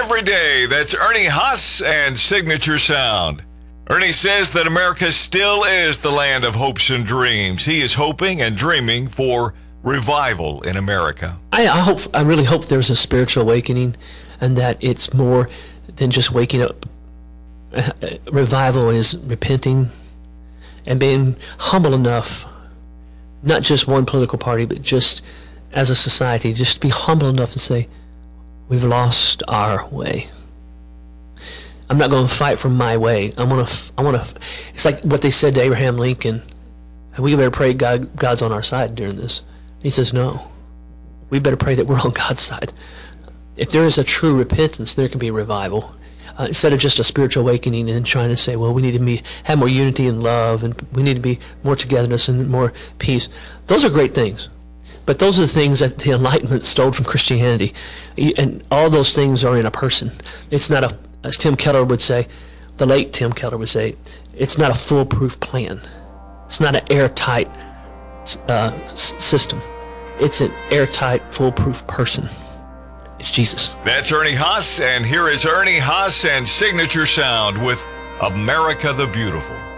every day. That's Ernie Haas and Signature Sound. Ernie says that America still is the land of hopes and dreams. He is hoping and dreaming for revival in America. I really hope there's a spiritual awakening, and that it's more than just waking up. Revival is repenting and being humble enough, not just one political party, but just as a society, just be humble enough to say, we've lost our way. I'm not going to fight for my way. I want to. It's like what they said to Abraham Lincoln. We better pray God's on our side during this. He says, no. We better pray that we're on God's side. If there is a true repentance, there can be revival. Instead of just a spiritual awakening and trying to say, well, we need to have more unity and love, and we need to be more togetherness and more peace. Those are great things. But those are the things that the Enlightenment stole from Christianity. And all those things are in a person. It's not as Tim Keller would say, the late Tim Keller would say, it's not a foolproof plan. It's not an airtight system. It's an airtight, foolproof person. It's Jesus. That's Ernie Haas, and here is Ernie Haas and Signature Sound with America the Beautiful.